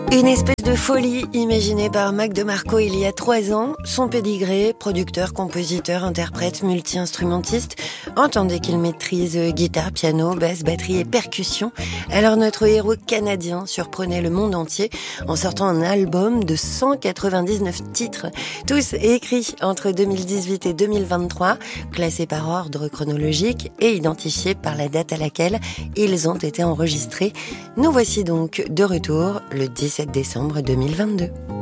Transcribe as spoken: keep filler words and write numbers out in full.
Une espèce de folie imaginée par Mac DeMarco il y a trois ans. Son pédigré, producteur, compositeur, interprète, multi-instrumentiste. Entendez qu'il maîtrise guitare, piano, basse, batterie et percussion. Alors notre héros canadien surprenait le monde entier en sortant un album de cent quatre-vingt-dix-neuf titres, tous écrits entre deux mille dix-huit et deux mille vingt-trois, classés par ordre chronologique et identifiés par la date à laquelle ils ont été enregistrés. Nous voici donc de retour le dix-sept décembre deux mille vingt-deux.